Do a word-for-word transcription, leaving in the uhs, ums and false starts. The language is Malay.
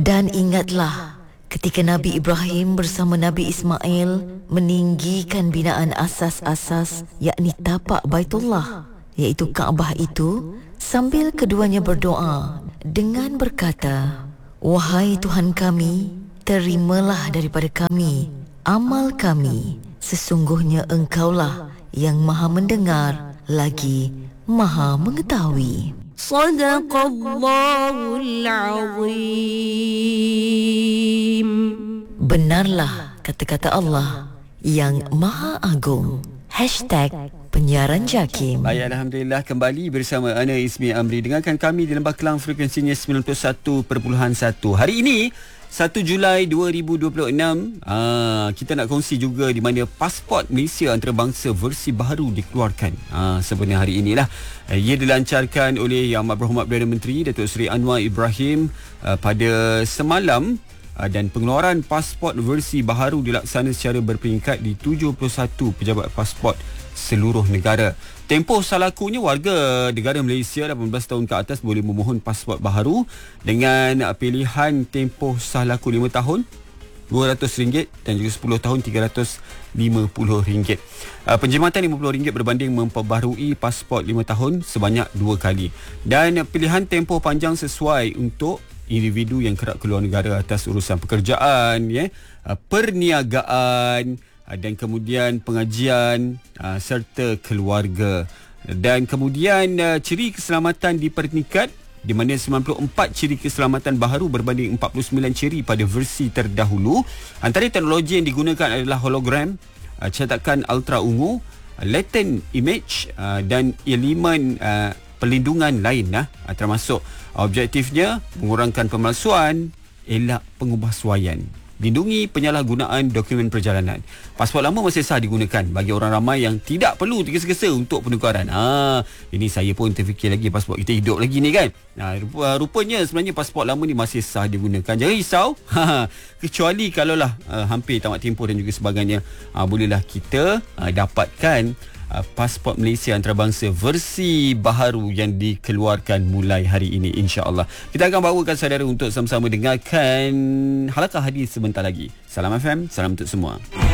Dan ingatlah ketika Nabi Ibrahim bersama Nabi Ismail meninggikan binaan asas-asas, yakni tapak Baitullah, iaitu Kaabah itu, sambil keduanya berdoa dengan berkata, "Wahai Tuhan kami, terimalah daripada kami amal kami, sesungguhnya Engkaulah yang Maha mendengar lagi Maha mengetahui." Sadaqallahul Azim. Benarlah kata-kata Allah yang Maha Agung. Hashtag Penyiaran Jakim. Baik, Alhamdulillah kembali bersama Ana Ismi Amri. Dengarkan kami di Lembah Kelang, frekuensinya sembilan puluh satu perpuluhan satu. Hari ini satu Julai dua ribu dua puluh enam, aa, kita nak kongsi juga di mana pasport Malaysia antarabangsa versi baru dikeluarkan. Aa, sebenarnya hari inilah ia dilancarkan oleh Yang Amat Berhormat Perdana Menteri Datuk Seri Anwar Ibrahim aa, pada semalam, aa, dan pengeluaran pasport versi baru dilaksana secara berperingkat di tujuh puluh satu pejabat pasport seluruh negara. Tempoh salakunya warga negara Malaysia lapan belas tahun ke atas boleh memohon pasport baharu dengan pilihan tempoh salaku lima tahun dua ratus ringgit dan juga sepuluh tahun tiga ratus lima puluh ringgit. Penjimatan lima puluh ringgit berbanding memperbaharui pasport lima tahun sebanyak dua kali. Dan pilihan tempoh panjang sesuai untuk individu yang kerap keluar negara atas urusan pekerjaan, ya, perniagaan dan kemudian pengajian aa, serta keluarga. Dan kemudian aa, ciri keselamatan dipertingkat, di mana sembilan puluh empat ciri keselamatan baharu berbanding empat puluh sembilan ciri pada versi terdahulu. Antara teknologi yang digunakan adalah hologram, aa, cetakan ultra ungu, latent image aa, dan elemen aa, perlindungan lain, aa, termasuk objektifnya mengurangkan pemalsuan, elak pengubahsuaian, lindungi penyalahgunaan dokumen perjalanan. Pasport lama masih sah digunakan bagi orang ramai yang tidak perlu tergesa-gesa untuk penukaran. Ah, ini saya pun terfikir lagi, pasport kita hidup lagi ni kan. Nah, rupanya sebenarnya pasport lama ni masih sah digunakan. Jangan risau. Kecuali kalaulah uh, hampir tamat tempoh dan juga sebagainya, uh, bolehlah kita uh, dapatkan Uh, pasport Malaysia antarabangsa versi baharu yang dikeluarkan mulai hari ini, insya-Allah. Kita akan bawakan saudara untuk sama-sama dengarkan halakah hadis sebentar lagi. Salam F M, salam untuk semua.